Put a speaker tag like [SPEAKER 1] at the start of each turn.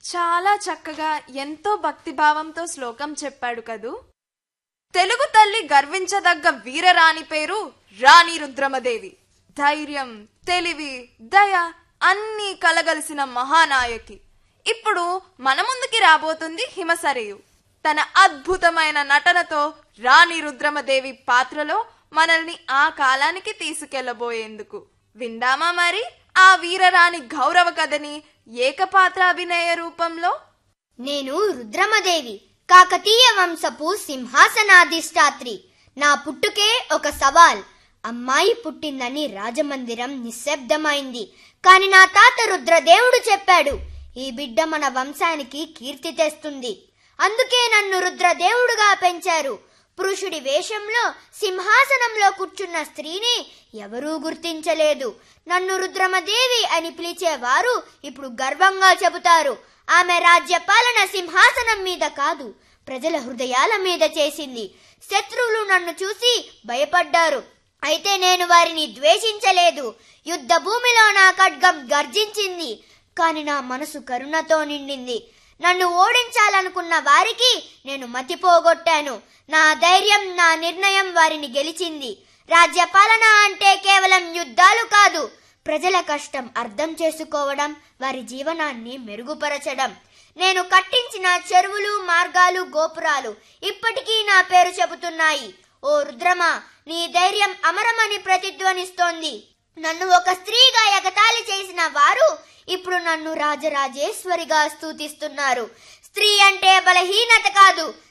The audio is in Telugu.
[SPEAKER 1] చాలా చక్కగా ఎంతో భక్తిభావంతో శ్లోకం చెప్పాడు కదూ. తెలుగు తల్లి గర్వించదగ్గ వీరరాణి పేరు రాణి రుద్రమదేవి. ధైర్యం, తెలివి, దయ అన్నీ కలగలిసిన మహానాయకి. ఇప్పుడు మన ముందుకి రాబోతుంది హిమసరేయు. తన అద్భుతమైన నటనతో రాణి రుద్రమదేవి పాత్రలో మనల్ని ఆ కాలానికి తీసుకెళ్లబోయేందుకు. విందామా మరి ఆ వీరరాణి గౌరవ కథని ఏకపాత్రాభినయ రూపంలో?
[SPEAKER 2] నేను రుద్రమదేవి, కాకతీయ వంశపు సింహాసనాధిష్టాత్రి. నా పుట్టుకే ఒక సవాల్. అమ్మాయి పుట్టిందని రాజమందిరం నిశ్శబ్దమైంది. కాని నా తాత రుద్రదేవుడు చెప్పాడు, ఈ బిడ్డ మన వంశానికి కీర్తి తెస్తుంది. అందుకే నన్ను రుద్రదేవుడుగా పెంచారు. పురుషుడి వేషంలో సింహాసనంలో కూర్చున్న స్త్రీని ఎవరూ గుర్తించలేదు. నన్ను రుద్రమదేవి అని పిలిచేవారు ఇప్పుడు గర్వంగా చెబుతారు. ఆమె రాజ్యపాలన సింహాసనం మీద కాదు, ప్రజల హృదయాల మీద చేసింది. శత్రువులు నన్ను చూసి భయపడ్డారు, అయితే నేను వారిని ద్వేషించలేదు. యుద్ధ భూమిలో నా ఖడ్గం గర్జించింది, కాని నా మనసు కరుణతో నిండింది. నన్ను ఓడించాలనుకున్న వారికి నేను మతిపోగొట్టాను. నా ధైర్యం, నా నిర్ణయం వారిని గెలిచింది. రాజ్యపాలన అంటే కేవలం యుద్ధాలు కాదు, ప్రజల కష్టం అర్థం చేసుకోవడం, వారి జీవనాన్ని మెరుగుపరచడం. నేను కట్టించిన చెరువులు, మార్గాలు, గోపురాలు ఇప్పటికీ నా పేరు చెబుతున్నాయి. ఓ రుద్రమా, నీ ధైర్యం అమరమని ప్రతిధ్వనిస్తోంది. నన్ను ఒక స్త్రీగా ఎగతాళి చేసిన వారు ఇప్పుడు నన్ను రాజరాజేశ్వరిగా స్తుతిస్తున్నారు. స్త్రీ అంటే బలహీనత కాదు,